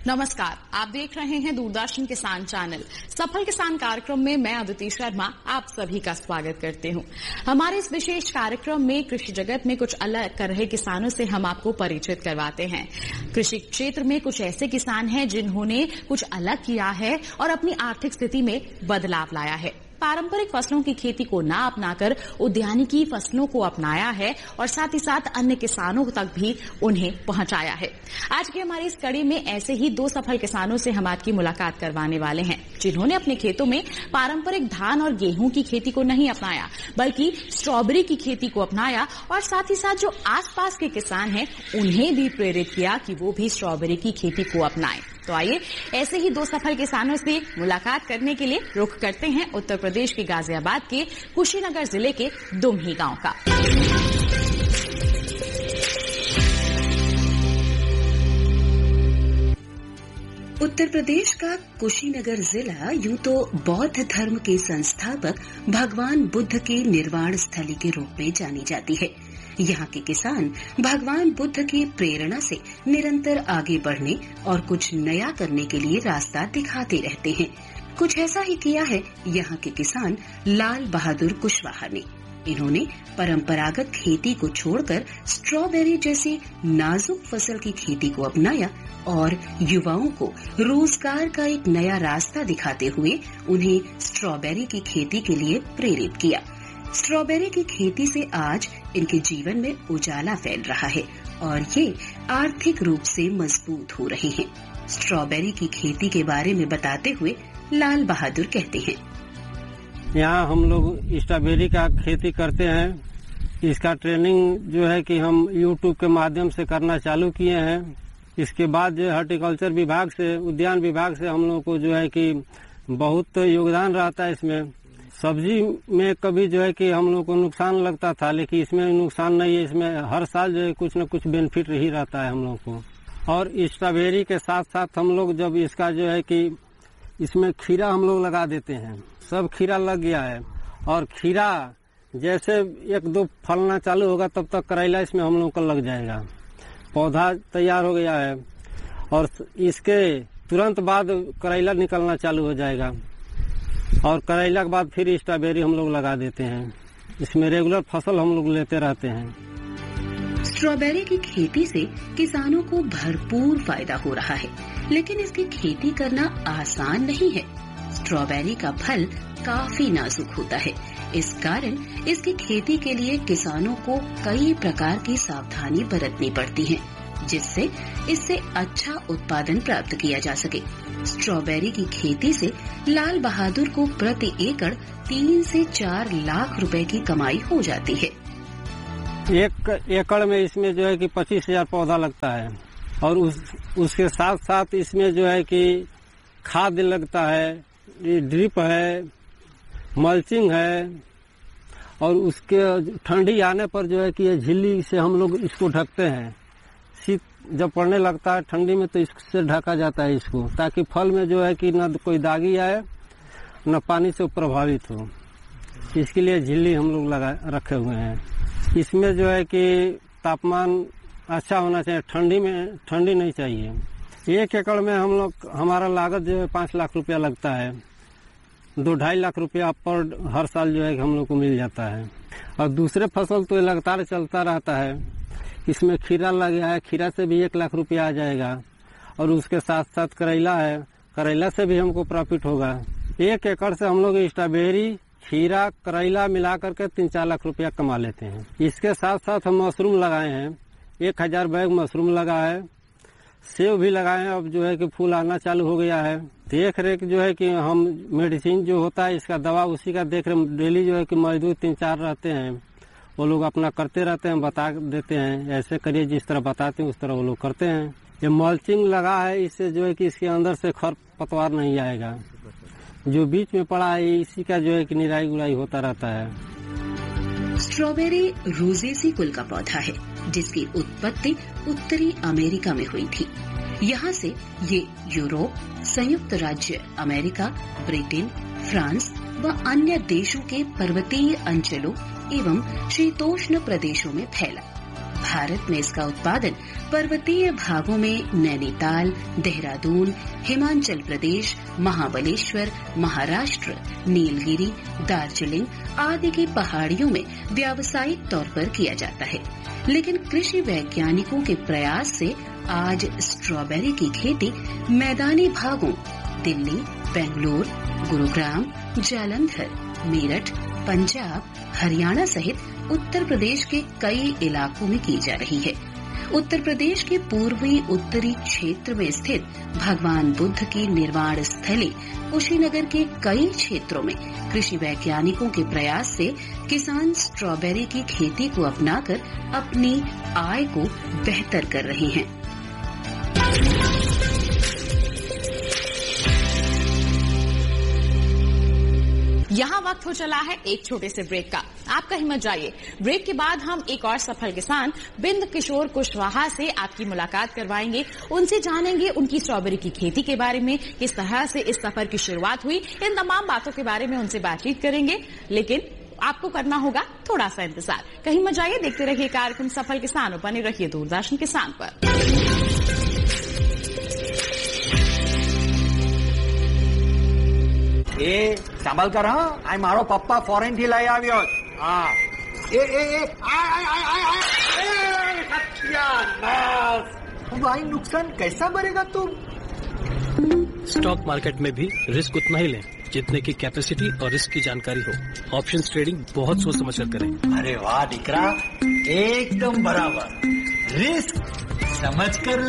नमस्कार, आप देख रहे हैं दूरदर्शन किसान चैनल। सफल किसान कार्यक्रम में मैं अदिति शर्मा आप सभी का स्वागत करती हूं। हमारे इस विशेष कार्यक्रम में कृषि जगत में कुछ अलग कर रहे किसानों से हम आपको परिचित करवाते हैं। कृषि क्षेत्र में कुछ ऐसे किसान हैं जिन्होंने कुछ अलग किया है और अपनी आर्थिक स्थिति में बदलाव लाया है। पारंपरिक फसलों की खेती को ना अपनाकर उद्यानिकी फसलों को अपनाया है और साथ ही साथ अन्य किसानों तक भी उन्हें पहुंचाया है। आज की हमारी इस कड़ी में ऐसे ही दो सफल किसानों से हम आपकी मुलाकात करवाने वाले हैं, जिन्होंने अपने खेतों में पारंपरिक धान और गेहूं की खेती को नहीं अपनाया, बल्कि स्ट्रॉबेरी की खेती को अपनाया और साथ ही साथ जो आसपास के किसान हैं उन्हें भी प्रेरित किया कि वो भी स्ट्रॉबेरी की खेती को अपनाएं। तो आइए ऐसे ही दो सफल किसानों से मुलाकात करने के लिए रुख करते हैं उत्तर प्रदेश के गाजियाबाद के कुशीनगर जिले के दुमही गांव का। उत्तर प्रदेश का कुशीनगर जिला यूं तो बौद्ध धर्म के संस्थापक भगवान बुद्ध के निर्वाण स्थली के रूप में जानी जाती है। यहाँ के किसान भगवान बुद्ध की प्रेरणा से निरंतर आगे बढ़ने और कुछ नया करने के लिए रास्ता दिखाते रहते हैं। कुछ ऐसा ही किया है यहाँ के किसान लाल बहादुर कुशवाहा ने। इन्होंने परंपरागत खेती को छोड़कर स्ट्रॉबेरी जैसी नाजुक फसल की खेती को अपनाया और युवाओं को रोजगार का एक नया रास्ता दिखाते हुए उन्हें स्ट्रॉबेरी की खेती के लिए प्रेरित किया। स्ट्रॉबेरी की खेती से आज इनके जीवन में उजाला फैल रहा है और ये आर्थिक रूप से मजबूत हो रहे हैं। स्ट्रॉबेरी की खेती के बारे में बताते हुए लाल बहादुर कहते हैं, यहाँ हम लोग स्ट्रॉबेरी का खेती करते हैं। इसका ट्रेनिंग जो है कि हम YouTube के माध्यम से करना चालू किए हैं। इसके बाद जो हॉर्टिकल्चर विभाग से, उद्यान विभाग से हम लोग को जो है कि बहुत योगदान रहता है। इसमें सब्जी में कभी जो है कि हम लोग को नुकसान लगता था, लेकिन इसमें नुकसान नहीं है। इसमें हर साल जो है कुछ न कुछ बेनिफिट ही रहता है हम लोग को। और स्ट्रॉबेरी के साथ साथ हम लोग जब इसका जो है कि इसमें खीरा हम लोग लगा देते हैं। सब खीरा लग गया है और खीरा जैसे एक दो फलना चालू होगा तब तक करेला इसमें हम लोग का लग जाएगा। पौधा तैयार हो गया है और इसके तुरंत बाद करेला निकलना चालू हो जाएगा और करेला के बाद फिर स्ट्रॉबेरी हम लोग लगा देते हैं। इसमें रेगुलर फसल हम लोग लेते रहते हैं। स्ट्रॉबेरी की खेती से किसानों को भरपूर फायदा हो रहा है, लेकिन इसकी खेती करना आसान नहीं है। स्ट्रॉबेरी का फल काफी नाजुक होता है। इस कारण इसकी खेती के लिए किसानों को कई प्रकार की सावधानी बरतनी पड़ती है, जिससे इससे अच्छा उत्पादन प्राप्त किया जा सके। स्ट्रॉबेरी की खेती से लाल बहादुर को प्रति एकड़ 3 से 4 लाख रुपए की कमाई हो जाती है। एक एकड़ में इसमें जो है कि 25,000 पौधा लगता है और उसके साथ साथ इसमें जो है कि खाद लगता है, ड्रिप है, मल्चिंग है और उसके ठंडी आने पर जो है कि ये झिल्ली से हम लोग इसको ढकते हैं। शीत जब पड़ने लगता है ठंडी में तो इससे ढका जाता है इसको, ताकि फल में जो है कि न कोई दागी आए न पानी से प्रभावित हो। इसके लिए झिल्ली हम लोग लगा रखे हुए हैं। इसमें जो है कि तापमान अच्छा होना चाहिए, ठंडी नहीं चाहिए। 1 एकड़ में हम लोग हमारा लागत जो है 5 लाख रुपया लगता है। 2-2.5 लाख रुपया पर हर साल जो है हम लोग को मिल जाता है। और दूसरे फसल तो लगातार चलता रहता है। इसमें खीरा लग गया है, खीरा से भी 1 लाख रुपया आ जाएगा और उसके साथ साथ करेला है, करेला से भी हमको प्रॉफिट होगा। 1 एकड़ से हम लोग स्ट्रॉबेरी, खीरा, करेला मिला करके 3-4 लाख रुपया कमा लेते हैं। इसके साथ साथ हम मशरूम लगाए हैं, 1000 बैग मशरूम लगा है। सेब भी लगाए हैं, अब जो है कि फूल आना चालू हो गया है। देख रेख जो है कि हम मेडिसिन जो होता है इसका दवा उसी का देख रेख डेली जो है कि मजदूर 3-4 रहते हैं, वो लोग अपना करते रहते हैं, बता देते हैं ऐसे करिए, जिस तरह बताते हैं उस तरह वो लोग करते हैं। ये मल्चिंग लगा है, इससे जो है कि इसके अंदर से खर पतवार नहीं आएगा। जो बीच में पड़ा है इसी का जो है कि निराई गुड़ाई होता रहता है। स्ट्रॉबेरी रोजेसी कुल का पौधा है, जिसकी उत्पत्ति उत्तरी अमेरिका में हुई थी। यहाँ से ये यूरोप, संयुक्त राज्य अमेरिका, ब्रिटेन, फ्रांस व अन्य देशों के पर्वतीय अंचलों एवं शीतोष्ण प्रदेशों में फैला। भारत में इसका उत्पादन पर्वतीय भागों में नैनीताल, देहरादून, हिमाचल प्रदेश, महाबलेश्वर, महाराष्ट्र, नीलगिरी, दार्जिलिंग आदि की पहाड़ियों में व्यावसायिक तौर पर किया जाता है। लेकिन कृषि वैज्ञानिकों के प्रयास से आज स्ट्रॉबेरी की खेती मैदानी भागों दिल्ली, बेंगलोर, गुरुग्राम, जालंधर, मेरठ, पंजाब, हरियाणा सहित उत्तर प्रदेश के कई इलाकों में की जा रही है। उत्तर प्रदेश के पूर्वी उत्तरी क्षेत्र में स्थित भगवान बुद्ध की निर्वाण स्थली कुशीनगर के कई क्षेत्रों में कृषि वैज्ञानिकों के प्रयास से किसान स्ट्रॉबेरी की खेती को अपनाकर अपनी आय को बेहतर कर रहे हैं। यहाँ वक्त हो चला है एक छोटे से ब्रेक का। आप कहीं मत जाइए। ब्रेक के बाद हम एक और सफल किसान बिंद किशोर कुशवाहा से आपकी मुलाकात करवाएंगे। उनसे जानेंगे उनकी स्ट्रॉबेरी की खेती के बारे में, किस तरह से इस सफर की शुरुआत हुई। इन तमाम बातों के बारे में उनसे बातचीत करेंगे, लेकिन आपको करना होगा थोड़ा सा इंतजार। कहीं मत जाइए, देखते रहिए कार्यक्रम सफल किसान और बने रहिए दूरदर्शन किसान पर। એ સાંભળ કર હા, આ મારો પપ્પા ફોરેન થી લઈ આવ્યો. હા भाई नुकसान कैसा भरेगा तुम? स्टॉक मार्केट में भी रिस्क उतना ही लें जितने की कैपेसिटी और रिस्क की जानकारी हो। ऑप्शंस ट्रेडिंग बहुत सोच समझ कर करें। अरे वाह दीकरा, एकदम बराबर। रिस्क समझ कर